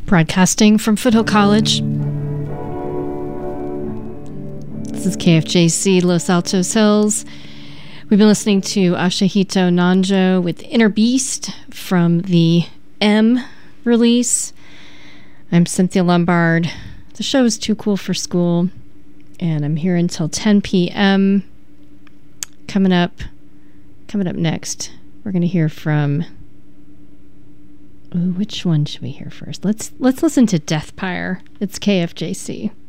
Broadcasting from Foothill College. This is KFJC Los Altos Hills. We've been listening to Ashihito Nanjo with Inner Beast from the M release. I'm Cynthia Lombard. The show is Too Cool for School, and I'm here until 10 p.m. Coming up next, we're going to hear from... Ooh, which one should we hear first? Let's listen to Death Pyre. It's KFJC.